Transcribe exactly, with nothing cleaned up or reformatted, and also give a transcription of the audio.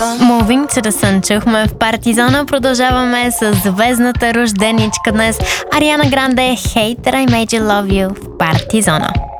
Moving to the Sun чухме в Партизона. Продължаваме с звездната рожденичка днес Ариана Гранде, Hate That I Made You Love You в Партизона.